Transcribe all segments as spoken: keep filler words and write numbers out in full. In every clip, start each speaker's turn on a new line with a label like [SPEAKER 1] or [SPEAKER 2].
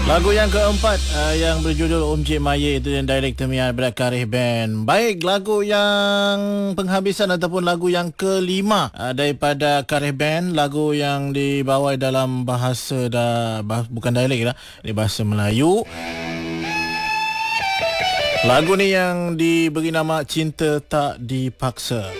[SPEAKER 1] Lagu yang keempat uh, yang berjudul Om Cik Maya itu yang Director Mia Black Karih Band. Baik, lagu yang penghabisan ataupun lagu yang kelima uh, daripada Karih Band, lagu yang dibawa dalam bahasa dah bah, bukan dialek lah, di bahasa Melayu. Lagu ni yang diberi nama Cinta Tak Dipaksa.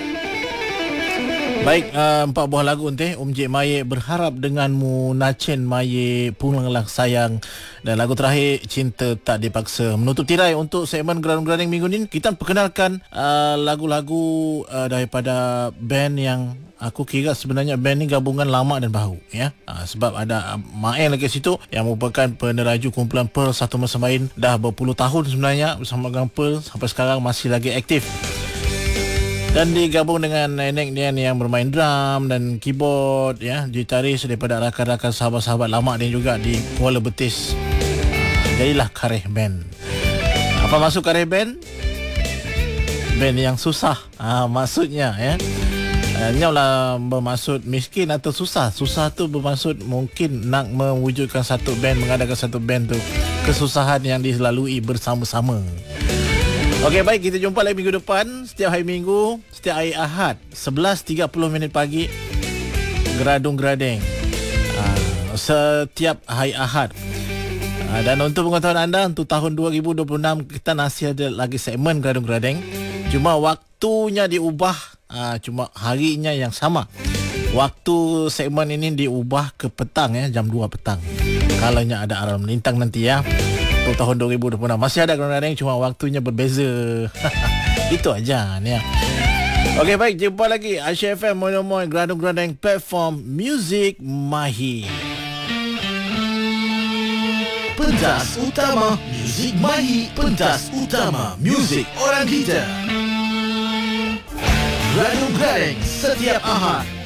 [SPEAKER 1] Baik, uh, empat buah lagu teh Om Cik Maya berharap denganmu, Nacen Maya, Pulanglah Sayang, dan lagu terakhir Cinta Tak Dipaksa. Menutup tirai untuk segmen Gerandung-Geranding minggu ni, kita perkenalkan uh, lagu-lagu uh, daripada band yang aku kira sebenarnya band ni gabungan lama dan baru, ya. Uh, sebab ada uh, Maen lagi situ yang merupakan peneraju kumpulan Pearl satu masa main dah berpuluh tahun sebenarnya bersama dengan Pearl, sampai sekarang masih lagi aktif. Dan digabung dengan Nenek Nian yang bermain drum dan keyboard, ya, gitaris daripada rakan-rakan sahabat-sahabat lama dia juga di Kuala Betis. Jadilah Karih Band. Apa maksud Karih Band? Band yang susah. Ah, maksudnya, ya. Nyalah bermaksud miskin atau susah. Susah tu bermaksud mungkin nak mewujudkan satu band, mengadakan satu band tu, kesusahan yang dilalui bersama-sama. Okey, baik, kita jumpa lagi minggu depan. Setiap hari Minggu, setiap hari Ahad, sebelas tiga puluh minit pagi, Gerandung-Geranding. Uh, setiap hari Ahad. Uh, dan untuk pengetahuan anda, untuk tahun dua ribu dua puluh enam, kita masih ada lagi segmen Gerandung-Geranding. Cuma waktunya diubah, uh, cuma harinya yang sama. Waktu segmen ini diubah ke petang, ya, jam dua petang. Kalaunya ada alarm melintang nanti, ya. Untuk tahun dua ribu dua puluh enam masih ada Gerandung-Geranding, cuma waktunya berbeza. Itu aja, ya. Okey, baik, jumpa lagi Aisyah F M Mono-Mono Gerandung-Geranding, platform Music Mahi.
[SPEAKER 2] Pentas utama Music Mahi, pentas utama muzik orang kita. Gerandung-Geranding setiap Ahad